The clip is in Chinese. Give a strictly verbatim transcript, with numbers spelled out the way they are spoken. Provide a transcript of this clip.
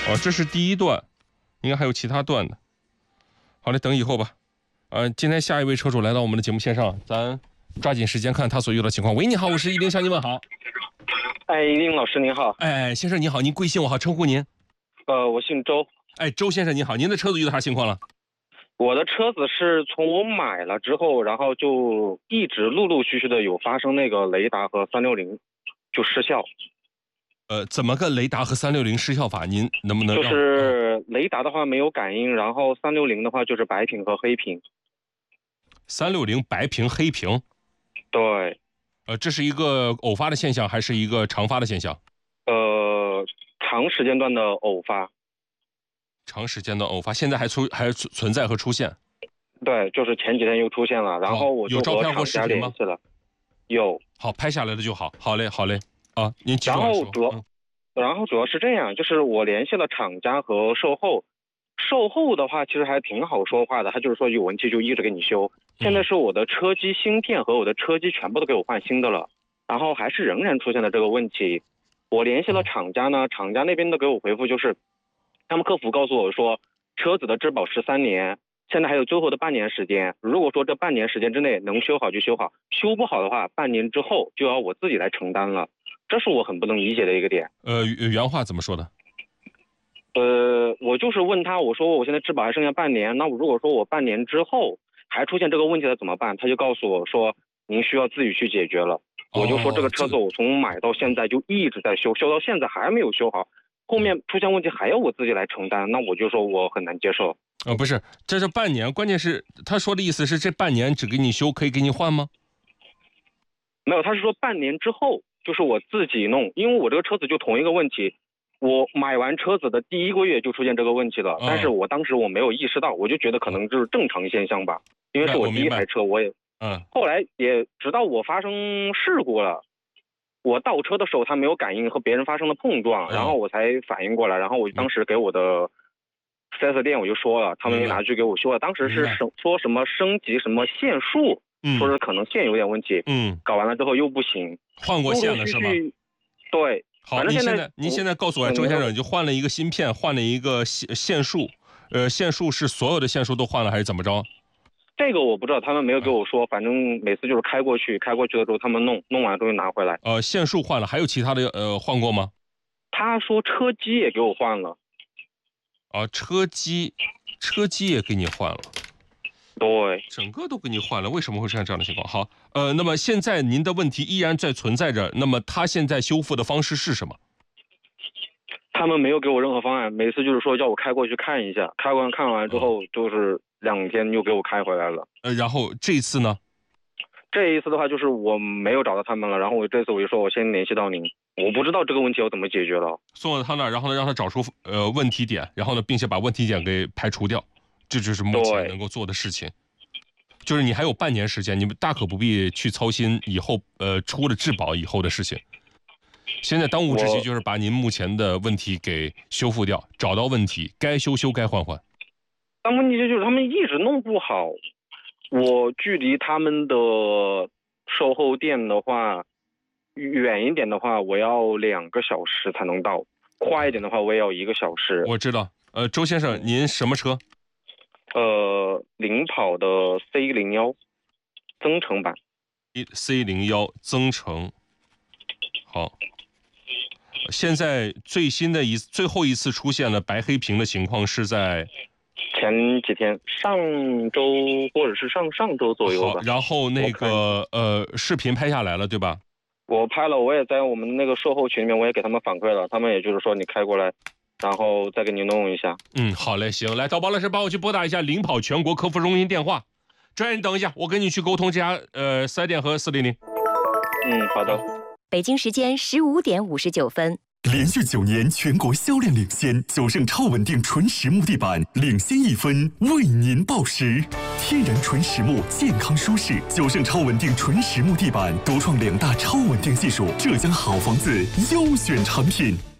哦，这是第一段，应该还有其他段的。好嘞，等以后吧。呃，今天下一位车主来到我们的节目线上，咱抓紧时间看他所遇到的情况。喂，你好，我是一林，向您问好。 哎，一林老师您好。 哎，先生你好，您贵姓我好称呼您？ 呃，我姓周。 哎，周先生你好，您的车子遇到啥情况了？ 我的车子是从我买了之后，然后就一直陆陆续续的有发生那个雷达和三六零就失效。 呃，怎么个雷达和三六零失效法？您能不能让就是雷达的话没有感应，然后三六零的话就是白屏和黑屏。 三六零白屏黑屏？ 对。 呃，这是一个偶发的现象，还是一个常发的现象？ 呃，长时间段的偶发。 长时间的偶发，现在还出还存在和出现？ 对，就是前几天又出现了，然后我就和厂家联系了。有。 好，拍下来的就好。好嘞，好嘞。啊，您继续说。 然后主要， 嗯、 然后主要是这样，就是我联系了厂家和售后，售后的话其实还挺好说话的，他就是说有问题就一直给你修。现在是我的车机芯片和我的车机全部都给我换新的了，然后还是仍然出现了这个问题。我联系了厂家呢，厂家那边的给我回复就是，他们客服告诉我说，车子的质保是三年，现在还有最后的半年时间。如果说这半年时间之内能修好就修好，修不好的话，半年之后就要我自己来承担了。这是我很不能理解的一个点。 呃，原话怎么说的？ 呃，我就是问他，我说我现在质保还剩下半年，那我如果说我半年之后还出现这个问题了怎么办？他就告诉我说，您需要自己去解决了。哦、我就说这个车子我从买到现在就一直在修，修到现在还没有修好，后面出现问题还要我自己来承担，那我就说我很难接受。 呃，不是，这是半年，关键是他说的意思是这半年只给你修，可以给你换吗？ 没有，他是说半年之后就是我自己弄，因为我这个车子就同一个问题，我买完车子的第一个月就出现这个问题了，哦、但是我当时我没有意识到，我就觉得可能就是正常现象吧，因为是我第一台车，我也， 嗯， 后来也直到我发生事故了，我倒车的时候它没有感应和别人发生了碰撞，然后我才反应过来，然后我当时给我的四 S 店我就说了，他们没拿去给我修了，当时是升说什么升级什么线束。嗯、说是可能线有点问题， 嗯， 搞完了之后又不行， 换过线了是吗？ 对， 好，您现在您现在告诉我，周先生，就换了一个芯片，换了一个线线束，呃，线束是所有的线束都换了还是怎么着？ 这个我不知道，他们没有给我说，反正每次就是开过去，开过去的时候他们弄，弄完之后拿回来。 呃，线束换了，还有其他的呃换过吗？ 他说车机也给我换了。 啊，车机，车机也给你换了。 对， 整个都给你换了，为什么会出现这样的情况？好，呃，那么现在您的问题依然在存在着，那么他现在修复的方式是什么？ 他们没有给我任何方案，每次就是说叫我开过去看一下，开完看完之后就是两天又给我开回来了。 呃，然后这次呢？ 这一次的话就是我没有找到他们了，然后我这次我就说我先联系到您，我不知道这个问题要怎么解决了。 送到他那儿，然后呢让他找出呃问题点，然后呢并且把问题点给排除掉。这就是目前能够做的事情，就是你还有半年时间，你们大可不必去操心以后呃出了质保以后的事情。现在当务之急就是把您目前的问题给修复掉，找到问题，该修修，该换换。 但问题就是他们一直弄不好，我距离他们的售后店的话，远一点的话我要两个小时才能到，快一点的话我也要一个小时。 我知道，呃，周先生，您什么车？ 呃，领跑的 C 零一 增程版 ，C 零一 增程。好，现在最新的一最后一次出现了白黑屏的情况是在前几天，上周或者是上上周左右吧。 然后那个呃，视频拍下来了，对吧？ 我拍了，我也在我们那个售后群里面，我也给他们反馈了，他们也就是说你开过来。然后再给你弄一下。 嗯，好嘞，行，来，导宝老师帮我去拨打一下领跑全国客服中心电话。专业，你等一下，我跟你去沟通这家呃四 S店和四零零。 嗯，好的。 北京时间十五点五十九分。 连续九年全国销量领先，九盛超稳定纯实木地板领先一分，为您报时。天然纯实木，健康舒适。九盛超稳定纯实木地板独创两大超稳定技术，浙江好房子优选产品。